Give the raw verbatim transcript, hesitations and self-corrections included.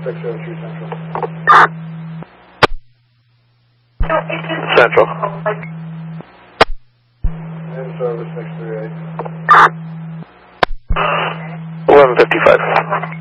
six oh two Central. Central. In service six three eight. eleven fifty-five.